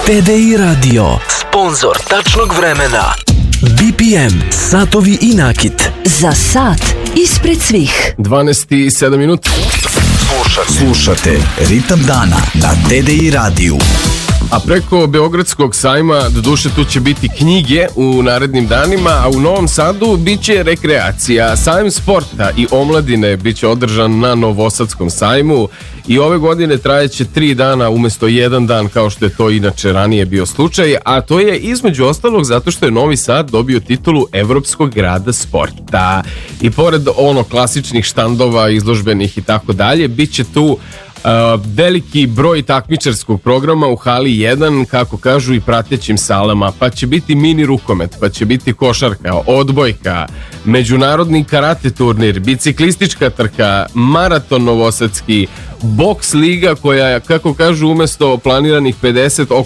TDI Radio, sponzor tačnog vremena. BPM, satovi i nakit. Za sat ispred svih. 12:07 minuta. Slušate Ritam dana na TDI radiju. A preko Beogradskog sajma, doduše tu će biti knjige u narednim danima, a u Novom Sadu bit će rekreacija. Sajam sporta i omladine bit će održan na Novosadskom sajmu i ove godine trajeće 3 dana umjesto 1 dan kao što je to inače ranije bio slučaj, a to je između ostalog zato što je Novi Sad dobio titulu Evropskog grada sporta. I pored klasičnih štandova, izložbenih i tako dalje, bit će tu veliki broj takmičarskog programa u hali 1, kako kažu, i pratećim salama, pa će biti mini rukomet, pa će biti košarka, odbojka, međunarodni karate turnir, biciklistička trka, maraton novosadski, boks liga koja, kako kažu, umjesto planiranih 50